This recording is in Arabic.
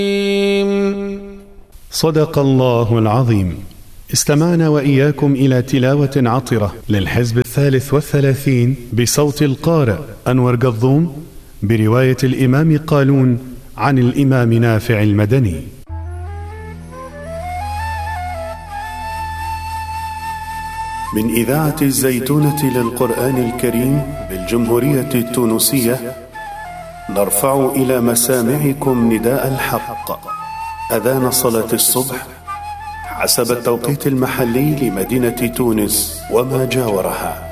صدق الله العظيم. استمعنا وإياكم إلى تلاوة عطرة للحزب 33 بصوت القارئ أنور قضوم برواية الإمام قالون عن الإمام نافع المدني. من إذاعة الزيتونة للقرآن الكريم بالجمهورية التونسية، نرفع إلى مسامعكم نداء الحق، أذان صلاة الصبح حسب التوقيت المحلي لمدينة تونس وما جاورها.